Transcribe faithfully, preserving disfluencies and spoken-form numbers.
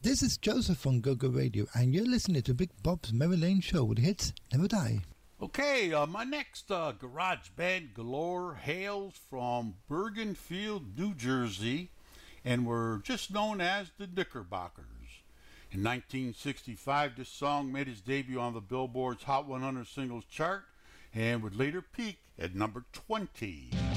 This is Joseph on Go Go Radio, and you're listening to Big Bob's Merry Lane Show with hits never die. Okay, uh, my next uh, garage band galore hails from Bergenfield, New Jersey, and were just known as the Knickerbockers. In nineteen sixty-five, this song made its debut on the Billboard's Hot one hundred Singles chart and would later peak at number twenty.